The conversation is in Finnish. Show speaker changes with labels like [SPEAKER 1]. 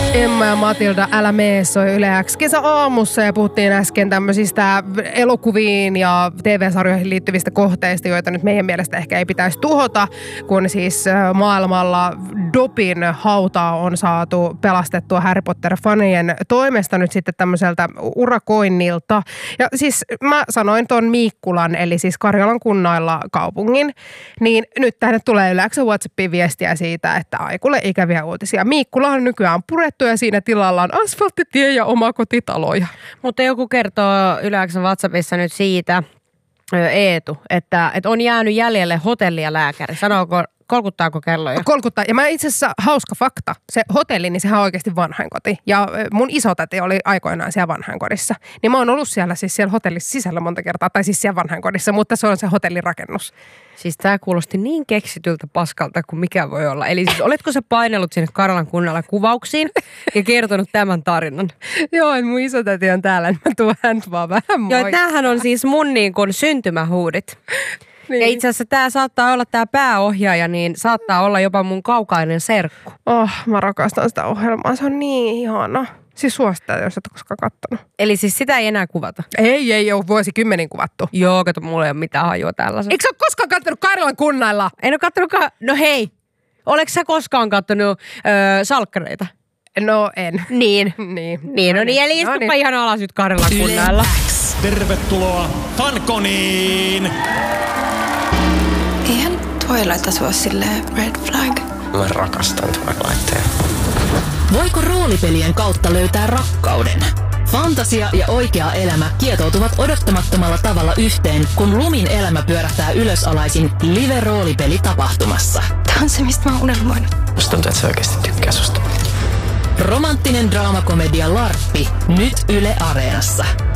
[SPEAKER 1] Emma ja Matilda, älä mee, soi Yle X kesäaamussa ja puhuttiin äsken tämmöisistä elokuviin ja TV-sarjoihin liittyvistä kohteista, joita nyt meidän mielestä ehkä ei pitäisi tuhota, kun siis maailmalla dopin hautaa on saatu pelastettua Harry Potter-fanien toimesta nyt sitten tämmöiseltä urakoinnilta. Ja siis mä sanoin ton Miikkulan, eli siis Karjalan kunnailla kaupungin, niin nyt tänne tulee Yle X:n WhatsAppiin viestiä siitä, että aikulle ikäviä uutisia. Miikkula on nykyään purettu ja siinä tilalla on asfalttitie ja omakotitaloja.
[SPEAKER 2] Mutta joku kertoo Yle X:n WhatsAppissa nyt siitä, Eetu, että on jäänyt jäljelle hotelli ja lääkäri. Kolkuttaako kelloja?
[SPEAKER 1] Kolkuttaa. Ja mä itse asiassa hauska fakta. Se hotelli, niin sehän on oikeasti vanhainkoti. Ja mun isotäti oli aikoinaan siellä vanhainkodissa. Niin mä oon ollut siellä hotellissa sisällä monta kertaa. Tai siis siellä vanhainkodissa, mutta se on se hotellirakennus.
[SPEAKER 2] Siis tää kuulosti niin keksityltä paskalta kuin mikä voi olla. Eli siis oletko sä painellut sinne Karjalan kunnalla kuvauksiin ja kertonut tämän tarinan?
[SPEAKER 1] Joo, että mun isotäti on täällä, niin mä tuon häntä vaan vähän moi.
[SPEAKER 2] Joo, näähän on siis mun niin kuin syntymähuudit. Niin. Ja itse asiassa tämä saattaa olla tämä pääohjaaja, niin saattaa olla jopa mun kaukainen serkku.
[SPEAKER 1] Mä rakastan sitä ohjelmaa. Se on niin ihana. Siis suosittelen, jos et ole koskaan kattonut.
[SPEAKER 2] Eli siis sitä ei enää kuvata?
[SPEAKER 1] Ei ole vuosikymmenen kuvattu.
[SPEAKER 2] Joo, kato, mulla ei ole mitään hajua tällaisen.
[SPEAKER 1] Eikö sä ole koskaan kattonut Karjalan kunnailla?
[SPEAKER 2] En ole kattonutkaan. No hei, oleks sä koskaan kattonut salkkareita?
[SPEAKER 1] No en.
[SPEAKER 2] Niin. Eli istupa ihan alas nyt Karjalan kunnailla.
[SPEAKER 3] Tervetuloa Fanconiin!
[SPEAKER 4] Eihän Twilight ole silleen red flag.
[SPEAKER 5] Mä rakastan Twilightia.
[SPEAKER 6] Voiko roolipelien kautta löytää rakkauden? Fantasia ja oikea elämä kietoutuvat odottamattomalla tavalla yhteen, kun Lumin elämä pyörähtää ylösalaisin live-roolipelitapahtumassa.
[SPEAKER 4] Tää on se, mistä mä oon unelmoinut.
[SPEAKER 5] Musta tuntuu, että se oikeasti tykkää susta.
[SPEAKER 6] Romanttinen draamakomedia Larppi, nyt Yle Areenassa.